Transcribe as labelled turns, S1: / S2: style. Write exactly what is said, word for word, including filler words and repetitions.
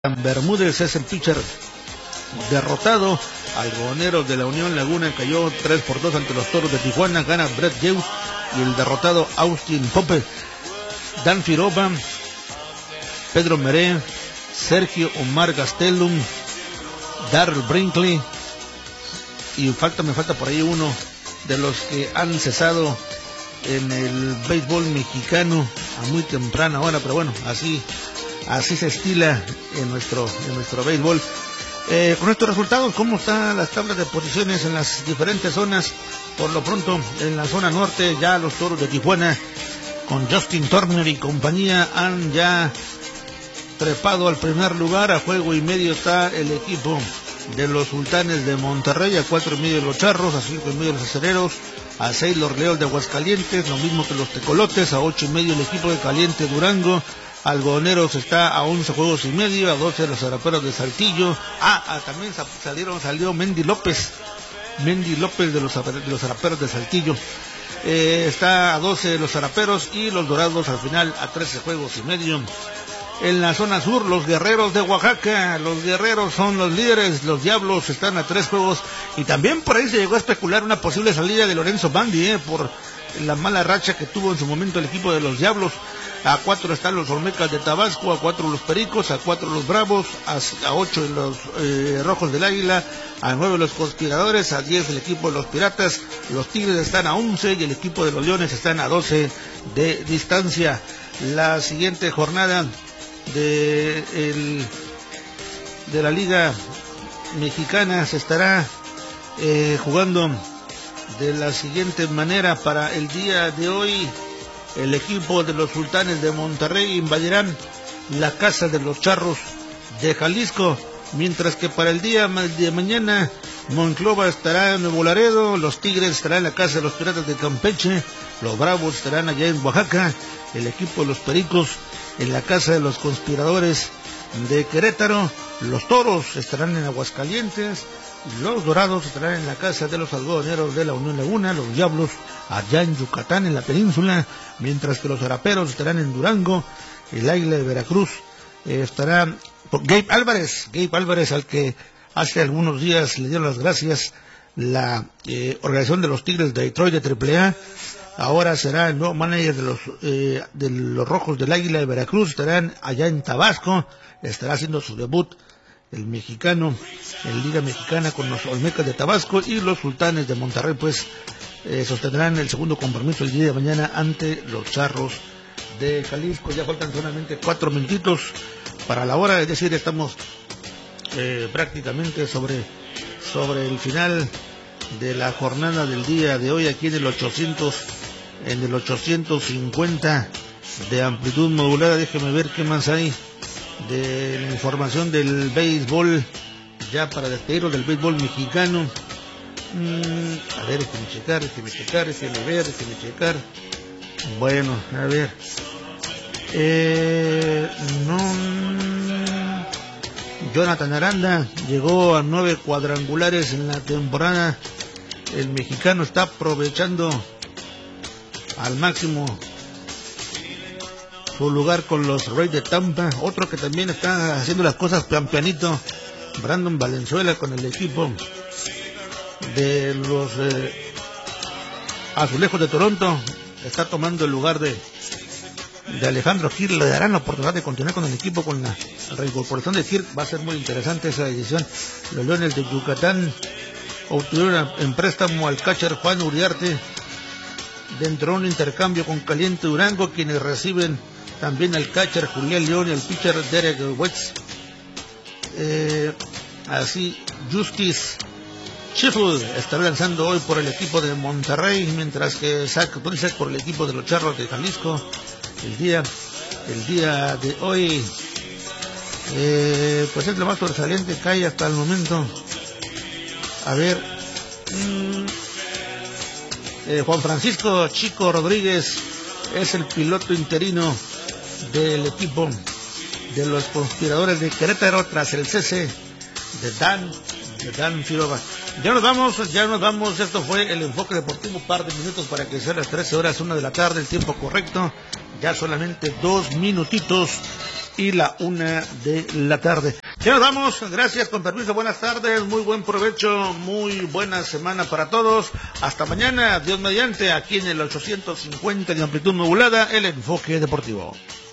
S1: Bermúdez es el pitcher derrotado. Algodoneros de la Unión Laguna cayó tres por dos ante los Toros de Tijuana. Gana Brett Jones y el derrotado Austin Pope. Dan Firova, Pedro Meré, Sergio Omar Gastelum, Darrell Brinkley y falta, me falta por ahí uno de los que han cesado en el béisbol mexicano a muy temprana hora, pero bueno, así así se estila en nuestro en nuestro béisbol. Eh, con estos resultados, ¿cómo están las tablas de posiciones en las diferentes zonas? Por lo pronto, en la zona norte, ya los Toros de Tijuana, con Justin Turner y compañía, han ya trepado al primer lugar. A juego y medio está el equipo de los Sultanes de Monterrey, a cuatro y medio los Charros, a cinco y medio los Acereros, a seis los Leones de Aguascalientes, lo mismo que los Tecolotes, a ocho y medio el equipo de Caliente Durango. Algodoneros está a once juegos y medio, a doce los Zaraperos de Saltillo. Ah, ah también salieron, salió Mendy López, Mendy López de los, de los Zaraperos de Saltillo. Eh, está a doce los Zaraperos y los Dorados al final a trece juegos y medio. En la zona sur, los Guerreros de Oaxaca, los Guerreros son los líderes, los Diablos están a tres juegos, y también por ahí se llegó a especular una posible salida de Lorenzo Bandi, eh, por la mala racha que tuvo en su momento el equipo de los Diablos. A cuatro están los Olmecas de Tabasco, a cuatro los Pericos, a cuatro los Bravos, a, a ocho los eh, Rojos del Águila, a nueve los Conspiradores, a diez el equipo de los Piratas, los Tigres están a once y el equipo de los Leones están a doce de distancia. La siguiente jornada de, el, de la Liga Mexicana se estará eh, jugando de la siguiente manera. Para el día de hoy, el equipo de los Sultanes de Monterrey invadirán la casa de los Charros de Jalisco, mientras que para el día de mañana Monclova estará en Nuevo Laredo, los Tigres estarán en la casa de los Piratas de Campeche, los Bravos estarán allá en Oaxaca, el equipo de los Pericos en la casa de los Conspiradores de Querétaro, los Toros estarán en Aguascalientes, los Dorados estarán en la casa de los Algodoneros de la Unión Laguna, los Diablos allá en Yucatán, en la península, mientras que los Zaraperos estarán en Durango, el Águila de Veracruz eh, estará por Gabe Álvarez, Gabe Álvarez, al que hace algunos días le dieron las gracias la eh, organización de los Tigres de Detroit de triple A, ahora será el nuevo manager de los, eh, de los Rojos del Águila de Veracruz, estarán allá en Tabasco, estará haciendo su debut el mexicano en Liga Mexicana con los Olmecas de Tabasco, y los Sultanes de Monterrey pues eh, sostendrán el segundo compromiso el día de mañana ante los Charros de Jalisco. Ya faltan solamente cuatro minutitos para la hora, es decir, estamos eh, prácticamente sobre, sobre el final de la jornada del día de hoy aquí en el ochocientos, en el ochocientos cincuenta de amplitud modulada. Déjeme ver qué más hay de la información del béisbol, ya para despedirnos del béisbol mexicano. Mm, a ver, déjeme checar, déjeme checar, déjeme ver, déjeme checar. Bueno, a ver. Eh, no. Jonathan Aranda llegó a nueve cuadrangulares en la temporada. El mexicano está aprovechando al máximo su lugar con los Rays de Tampa. Otro que también está haciendo las cosas pian pianito, Brandon Valenzuela, con el equipo de los eh, Azulejos de Toronto, está tomando el lugar de, de Alejandro Kirk. Le darán la oportunidad de continuar con el equipo con la reincorporación de Kirk. Va a ser muy interesante esa edición. Los Leones de Yucatán obtuvieron en préstamo al catcher Juan Uriarte dentro de un intercambio con Caliente Durango, quienes reciben también al catcher Julián León y al pitcher Derek Wetz. Eh, así, Justice Sheffield estará lanzando hoy por el equipo de Monterrey, mientras que Zach Princes por el equipo de los Charros de Jalisco. El día, el día de hoy, eh, pues es lo más sobresaliente que hay hasta el momento. A ver, mmm, eh, Juan Francisco Chico Rodríguez es el piloto interino del equipo de los Conspiradores de Querétaro tras el cese de Dan, de Dan Firova. Ya nos vamos, ya nos vamos. Esto fue el Enfoque Deportivo, un par de minutos para que sean las trece horas, una de la tarde, el tiempo correcto. Ya solamente dos minutitos y la una de la tarde. Ya nos vamos, gracias, con permiso, buenas tardes, muy buen provecho, muy buena semana para todos. Hasta mañana, Dios mediante, aquí en el ochocientos cincuenta de amplitud modulada, el enfoque deportivo.